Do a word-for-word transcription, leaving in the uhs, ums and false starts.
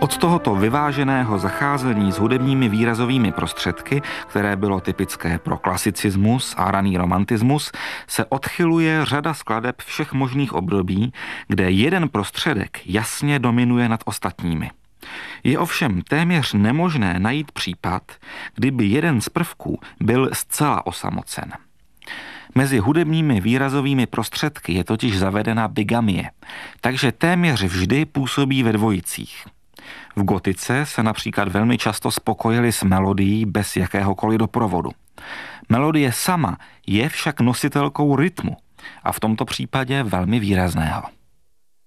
Od tohoto vyváženého zacházení s hudebními výrazovými prostředky, které bylo typické pro klasicismus a raný romantismus, se odchyluje řada skladeb všech možných období, kde jeden prostředek jasně dominuje nad ostatními. Je ovšem téměř nemožné najít případ, kdyby jeden z prvků byl zcela osamocen. Mezi hudebními výrazovými prostředky je totiž zavedena bigamie, takže téměř vždy působí ve dvojicích. V gotice se například velmi často spokojili s melodií bez jakéhokoliv doprovodu. Melodie sama je však nositelkou rytmu a v tomto případě velmi výrazného.